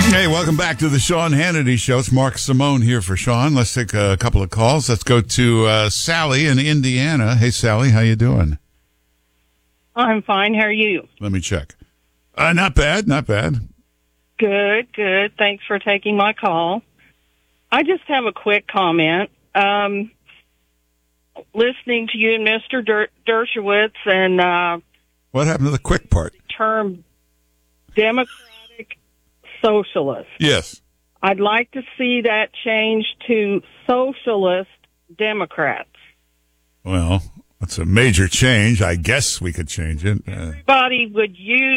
Hey, welcome back to the Sean Hannity Show. It's Mark Simone here for Sean. Let's take a couple of calls. Let's go to Sally in Indiana. Hey, Sally, how you doing? I'm fine. How are you? Let me check. Not bad, not bad. Good, good. Thanks for taking my call. I just have a quick comment. Listening to you and Mr. Dershowitz and What happened to the quick part? term democratic socialist. Yes. I'd like to see that changed to socialist Democrats. Well, that's a major change. I guess we could change it. Everybody would use